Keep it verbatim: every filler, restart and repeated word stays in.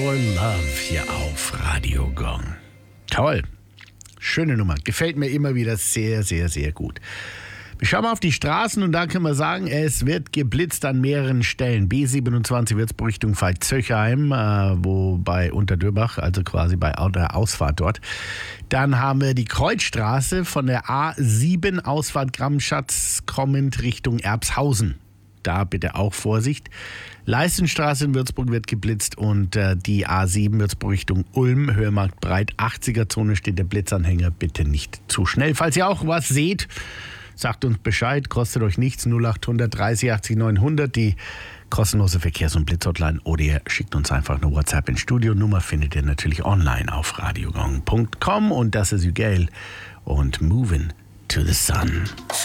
Your Love hier auf Radio Gong. Toll. Schöne Nummer. Gefällt mir immer wieder sehr, sehr, sehr gut. Wir schauen mal auf die Straßen und da können wir sagen, es wird geblitzt an mehreren Stellen. B siebenundzwanzig Würzburg Richtung Veitshöchheim, äh, wo bei Unterdürbach, also quasi bei der Ausfahrt dort. Dann haben wir die Kreuzstraße von der A sieben Ausfahrt Grammschatz kommend Richtung Erbshausen. Da bitte auch Vorsicht. Leistenstraße in Würzburg wird geblitzt und äh, die A sieben Würzburg Richtung Ulm, Hörmarkt Breit, achtziger Zone steht der Blitzanhänger. Bitte nicht zu schnell. Falls ihr auch was seht, sagt uns Bescheid, kostet euch nichts. null achthundert dreißig achtzig neunhundert, die kostenlose Verkehrs- und Blitzhotline. Oder ihr schickt uns einfach eine WhatsApp ins Studio. Nummer findet ihr natürlich online auf radiogong punkt com. Und das ist Gail und Moving to the Sun.